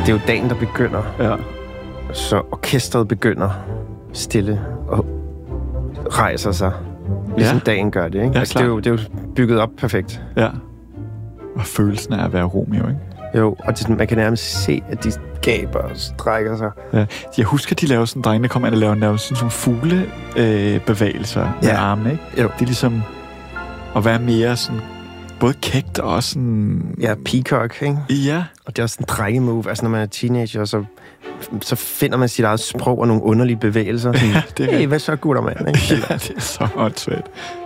Det er jo dagen, der begynder. Ja. Så orkestret begynder stille og rejser sig. Ligesom dagen gør det, ikke? Ja, altså, det er jo bygget op perfekt. Ja. Og følelsen af at være Romeo, ikke? Jo, og man kan nærmest se, at de gaber og strækker sig. Ja. Jeg husker, de laver sådan, drengene kommer ind og laver nærmest sådan fuglebevægelser med armene, ikke? Jo. Det er ligesom at være mere sådan, både kægt og også sådan... Ja, peacock, ikke? Ja. Og det er også en drengemove. Altså, når man er teenager, så finder man sit eget sprog og nogle underlige bevægelser. Sådan, Ja, det er hey, hvad så, gutter, mand? Ikke? Ja, det er så åndssvagt.